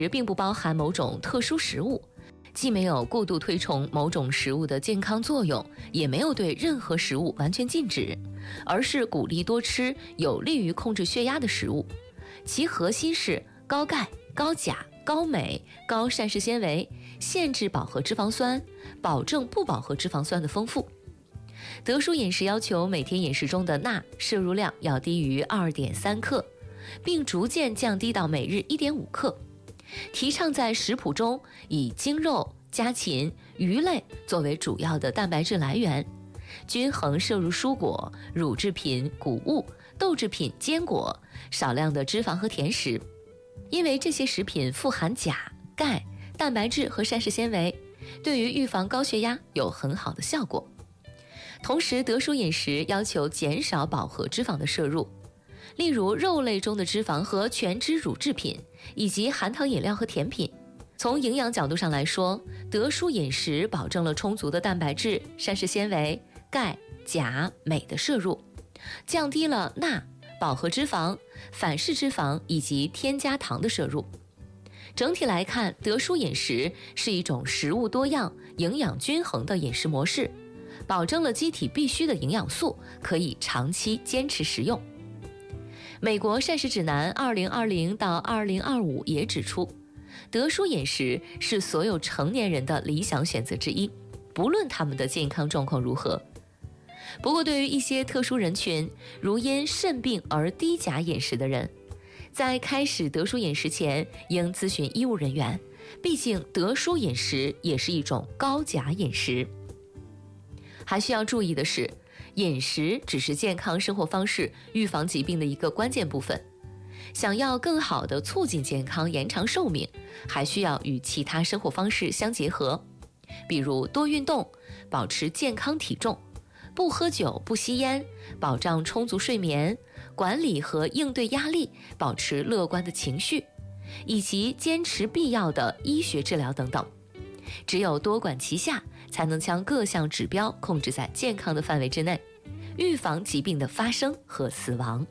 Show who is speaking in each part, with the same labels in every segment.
Speaker 1: 并不包含某种特殊食物，既没有过度推崇某种食物的健康作用，也没有对任何食物完全禁止，而是鼓励多吃有利于控制血压的食物。其核心是高钙、高钾、高镁、高膳食纤维，限制饱和脂肪酸，保证不饱和脂肪酸的丰富。德叔饮食要求每天饮食中的钠摄入量要低于 2.3 克，并逐渐降低到每日 1.5 克。提倡在食谱中以精肉、家禽、鱼类作为主要的蛋白质来源，均衡摄入蔬果、乳制品、谷物、豆制品、坚果，少量的脂肪和甜食。因为这些食品富含钾、钙、蛋白质和膳食纤维，对于预防高血压有很好的效果。同时，德叔饮食要求减少饱和脂肪的摄入，例如肉类中的脂肪和全脂乳制品，以及含糖饮料和甜品。从营养角度上来说，德叔饮食保证了充足的蛋白质、膳食纤维、钙、钾、镁的摄入，降低了钠、饱和脂肪、反式脂肪以及添加糖的摄入。整体来看，德叔饮食是一种食物多样、营养均衡的饮食模式，保证了机体必需的营养素，可以长期坚持食用。美国膳食指南2020到2025也指出，德叔饮食是所有成年人的理想选择之一，不论他们的健康状况如何。不过，对于一些特殊人群，如因肾病而低钾饮食的人，在开始德叔饮食前，应咨询医务人员，毕竟德叔饮食也是一种高钾饮食。还需要注意的是，饮食只是健康生活方式预防疾病的一个关键部分。想要更好地促进健康、延长寿命，还需要与其他生活方式相结合，比如多运动、保持健康体重、不喝酒、不吸烟、保障充足睡眠、管理和应对压力、保持乐观的情绪，以及坚持必要的医学治疗等等。只有多管齐下，才能将各项指标控制在健康的范围之内，预防疾病的发生和死亡。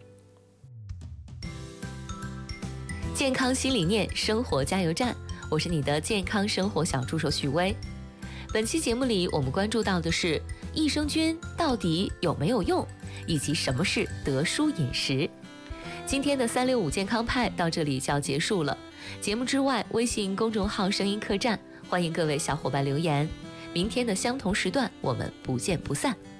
Speaker 1: 健康新理念，生活加油站，我是你的健康生活小助手许薇。本期节目里，我们关注到的是益生菌到底有没有用，以及什么是德叔饮食。今天的365健康派到这里就要结束了。节目之外，微信公众号声音客栈，欢迎各位小伙伴留言。明天的相同时段，我们不见不散。